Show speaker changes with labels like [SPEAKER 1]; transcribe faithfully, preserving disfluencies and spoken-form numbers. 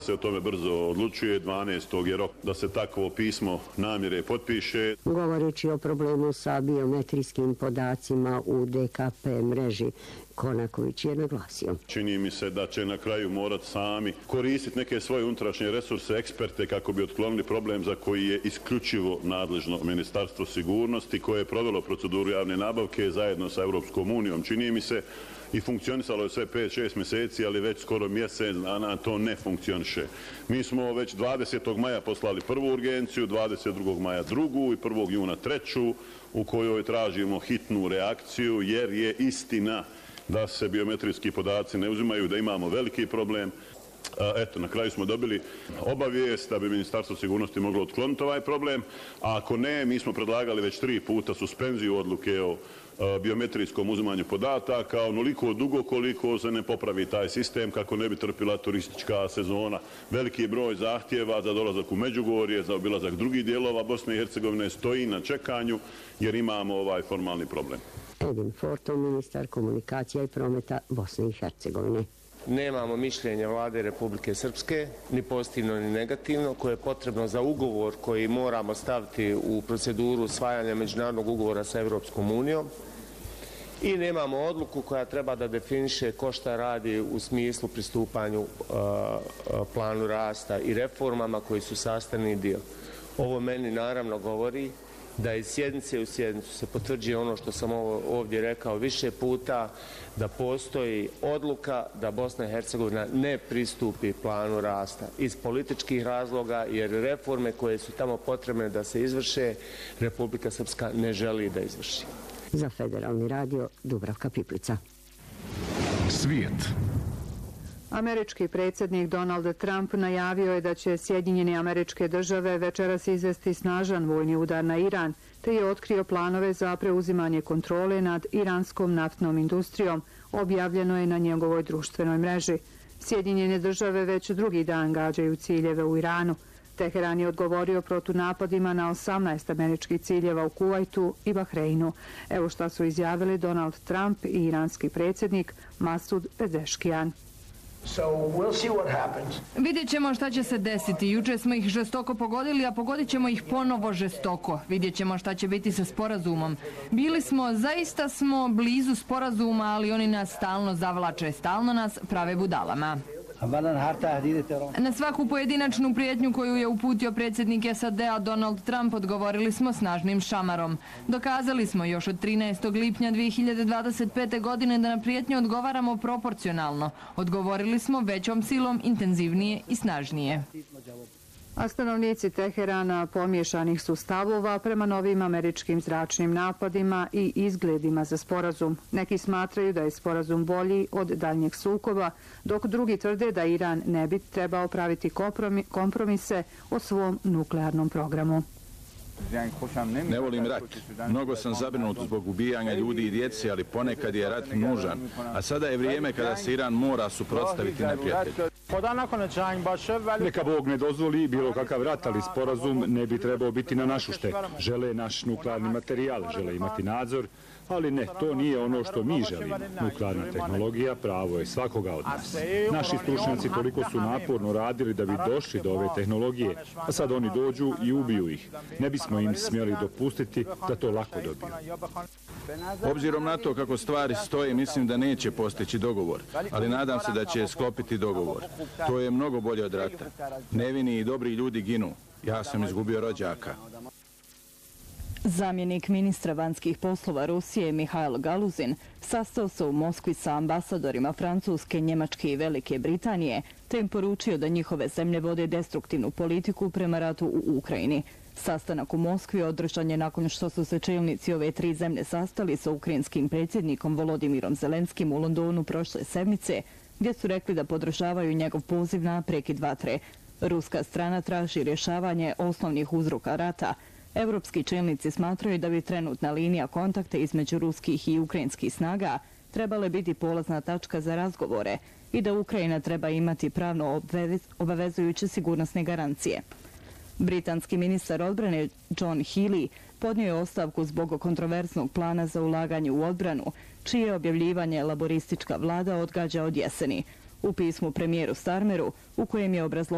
[SPEAKER 1] Se o tome brzo odlučuje, dvanaestog je rok da se takvo pismo namjere potpiše.
[SPEAKER 2] Govoreći o problemu sa biometrijskim podacima u D K P mreži, Konaković je naglasio.
[SPEAKER 1] Čini mi se da će na kraju morati sami koristiti neke svoje unutrašnje resurse, eksperte kako bi otklonili problem za koji je isključivo nadležno Ministarstvo sigurnosti koje je provelo proceduru javne nabavke zajedno sa Europskom unijom. Čini mi se i funkcionisalo je sve pet šest mjeseci, ali već skoro mjesec dana to ne funkcioniše. Mi smo već dvadesetog maja poslali prvu urgenciju, dvadeset drugog maja drugu i prvog juna treću u kojoj tražimo hitnu reakciju jer je istina da se biometrijski podaci ne uzimaju, da imamo veliki problem. Eto, na kraju smo dobili obavijest da bi Ministarstvo sigurnosti moglo otkloniti ovaj problem, a ako ne, mi smo predlagali već tri puta suspenziju odluke o biometrijskom uzimanju podataka, onoliko dugo koliko se ne popravi taj sistem, kako ne bi trpila turistička sezona. Veliki broj zahtjeva za dolazak u Međugorje, za obilazak drugih dijelova Bosne i Hercegovine stoji na čekanju jer imamo ovaj formalni problem.
[SPEAKER 2] Edin Fortov, ministar komunikacija i prometa Bosne i Hercegovine.
[SPEAKER 3] Nemamo mišljenja vlade Republike Srpske, ni pozitivno ni negativno, koje je potrebno za ugovor koji moramo staviti u proceduru usvajanja međunarodnog ugovora sa Europskom unijom. I nemamo odluku koja treba da definiše ko šta radi u smislu pristupanju planu rasta i reformama koji su sastavni dio. Ovo meni naravno govori da iz sjednice u sjednicu se potvrđuje ono što sam ovdje rekao više puta, da postoji odluka da Bosna i Hercegovina ne pristupi planu rasta iz političkih razloga, jer reforme koje su tamo potrebne da se izvrše, Republika Srpska ne želi da izvrši.
[SPEAKER 2] Za Federalni radio, Dubravka Piplica.
[SPEAKER 4] Svijet.
[SPEAKER 5] Američki predsjednik Donald Trump najavio je da će Sjedinjene Američke Države večeras izvesti snažan vojni udar na Iran, te je otkrio planove za preuzimanje kontrole nad iranskom naftnom industrijom, objavljeno je na njegovoj društvenoj mreži. Sjedinjene Države već drugi dan gađaju ciljeve u Iranu. Teheran je odgovorio protunapadima na osamnaest američkih ciljeva u Kuvajtu i Bahreinu. Evo šta su izjavili Donald Trump i iranski predsjednik Masud Pezeshkian.
[SPEAKER 6] So we'll see what happens.
[SPEAKER 7] Vidjet ćemo šta će se desiti. Juče smo ih žestoko pogodili, a pogodit ćemo ih ponovo žestoko. Vidjet ćemo šta će biti sa sporazumom. Bili smo, zaista smo blizu sporazuma, ali oni nas stalno zavlače, stalno nas prave budalama. Na svaku pojedinačnu prijetnju koju je uputio predsjednik S A D-a Donald Trump odgovorili smo snažnim šamarom. Dokazali smo još od trinaestog lipnja dvije hiljade dvadeset pete. godine da na prijetnju odgovaramo proporcionalno. Odgovorili smo većom silom, intenzivnije i snažnije.
[SPEAKER 5] A stanovnici Teherana pomješanih su stavova prema novim američkim zračnim napadima i izgledima za sporazum. Neki smatraju da je sporazum bolji od daljnjeg sukoba, dok drugi tvrde da Iran ne bi trebao praviti kompromise o svom nuklearnom programu.
[SPEAKER 8] Ne volim rat. Mnogo sam zabrinut zbog ubijanja ljudi i djece, ali ponekad je rat nužan. A sada je vrijeme kada se Iran mora suprotstaviti neprijatelju.
[SPEAKER 9] Neka Bog ne dozvoli bilo kakav rat, ali sporazum ne bi trebao biti na našu štetu. Žele naš nuklearni materijal, žele imati nadzor, ali ne, to nije ono što mi želimo. Nuklearna tehnologija pravo je svakoga od nas. Naši stručnjaci toliko su naporno radili da bi došli do ove tehnologije, a sad oni dođu i ubiju ih. Ne bismo im smjeli dopustiti da to lako dobiju.
[SPEAKER 8] Obzirom na to kako stvari stoje, mislim da neće postići dogovor, ali nadam se da će sklopiti dogovor. To je mnogo bolje od rata. Nevini i dobri ljudi ginu. Ja sam izgubio rođaka.
[SPEAKER 10] Zamjenik ministra vanjskih poslova Rusije Mihail Galuzin sastao se u Moskvi sa ambasadorima Francuske, Njemačke i Velike Britanije, te im poručio da njihove zemlje vode destruktivnu politiku prema ratu u Ukrajini. Sastanak u Moskvi održan je nakon što su se čelnici ove tri zemlje sastali sa ukrajinskim predsjednikom Volodimirom Zelenskim u Londonu prošle sedmice, gdje su rekli da podržavaju njegov poziv na prekid vatre. Ruska strana traži rješavanje osnovnih uzroka rata. Evropski čelnici smatraju da bi trenutna linija kontakta između ruskih i ukrajinskih snaga trebale biti polazna tačka za razgovore i da Ukrajina treba imati pravno obavezujuće sigurnosne garancije. Britanski ministar odbrane John Healey podnio je ostavku zbog kontroverznog plana za ulaganje u odbranu, čije objavljivanje laboristička vlada odgađa od jeseni. U pismu premijeru Starmeru, u kojem je obrazložio